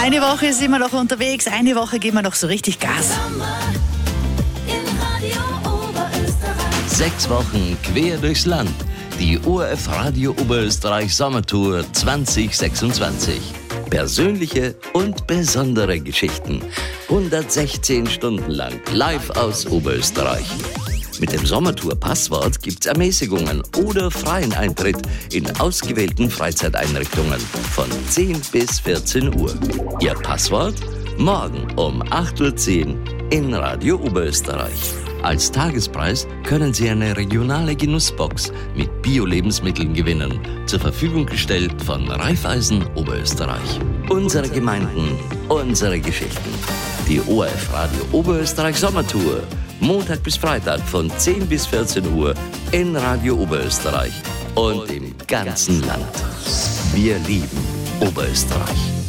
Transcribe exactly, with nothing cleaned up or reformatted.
Eine Woche sind wir noch unterwegs, eine Woche geben wir noch so richtig Gas. Sechs Wochen quer durchs Land. Die O R F Radio Oberösterreich Sommertour zwanzig sechsundzwanzig. Persönliche und besondere Geschichten. hundertsechzehn Stunden lang live aus Oberösterreich. Mit dem Sommertour-Passwort gibt's Ermäßigungen oder freien Eintritt in ausgewählten Freizeiteinrichtungen von zehn bis vierzehn Uhr. Ihr Passwort? Morgen um acht Uhr zehn in Radio Oberösterreich. Als Tagespreis können Sie eine regionale Genussbox mit Bio-Lebensmitteln gewinnen, zur Verfügung gestellt von Raiffeisen Oberösterreich. Unsere Gemeinden, unsere Geschichten. Die O R F Radio Oberösterreich Sommertour. Montag bis Freitag von zehn bis vierzehn Uhr in Radio Oberösterreich und im ganzen Land. Wir lieben Oberösterreich.